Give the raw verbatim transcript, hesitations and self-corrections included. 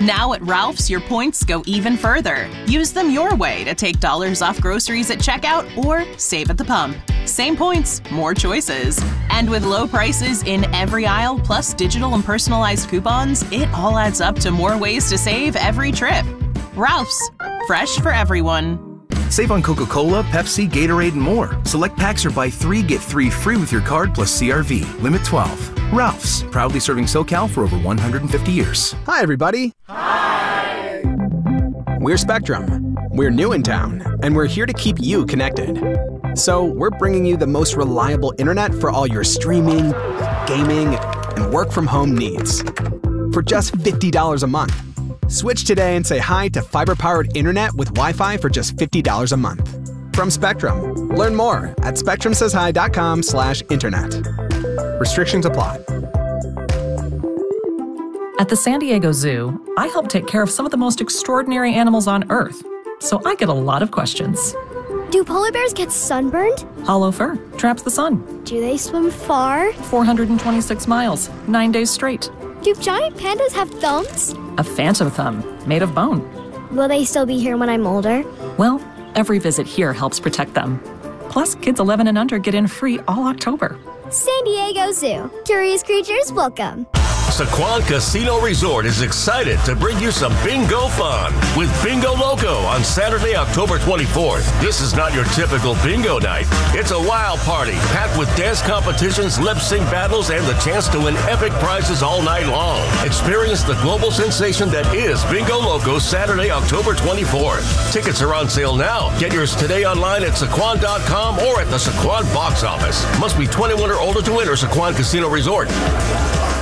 Now at Ralph's, your points go even further. Use them your way to take dollars off groceries at checkout or save at the pump. Same points, more choices. And with low prices in every aisle, plus digital and personalized coupons, it all adds up to more ways to save every trip. Ralph's, fresh for everyone. Save on Coca-Cola, Pepsi, Gatorade, and more. Select packs or buy three, get three free with your card plus C R V. Limit twelve. Ralph's, proudly serving SoCal for over one hundred fifty years. Hi, everybody. Hi. We're Spectrum. We're new in town, and we're here to keep you connected. So we're bringing you the most reliable internet for all your streaming, gaming, and work-from-home needs. For just fifty dollars a month. Switch today and say hi to fiber-powered internet with Wi-Fi for just fifty dollars a month. From Spectrum. Learn more at spectrum says hi dot com slash internet. Restrictions apply. At the San Diego Zoo, I help take care of some of the most extraordinary animals on Earth, so I get a lot of questions. Do polar bears get sunburned? Hollow fur traps the sun. Do they swim far? four hundred twenty-six miles, nine days straight. Do giant pandas have thumbs? A phantom thumb, made of bone. Will they still be here when I'm older? Well, every visit here helps protect them. Plus, kids eleven and under get in free all October. San Diego Zoo. Curious creatures, welcome. Sycuan Casino Resort is excited to bring you some bingo fun with Bingo Loco on Saturday, October twenty-fourth. This is not your typical bingo night. It's a wild party packed with dance competitions, lip sync battles, and the chance to win epic prizes all night long. Experience the global sensation that is Bingo Loco Saturday, October twenty-fourth. Tickets are on sale now. Get yours today online at Sycuan dot com or at the Sycuan box office. Must be twenty-one or older to enter Sycuan Casino Resort.